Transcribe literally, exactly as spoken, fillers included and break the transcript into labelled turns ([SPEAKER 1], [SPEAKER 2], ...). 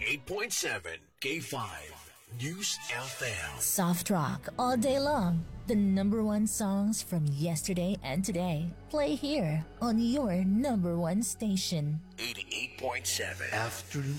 [SPEAKER 1] eighty-eight point seven K five News F M.
[SPEAKER 2] Soft rock all day long. The number one songs from yesterday and today play here on your number one station.
[SPEAKER 1] eighty-eight point seven
[SPEAKER 3] Afternoon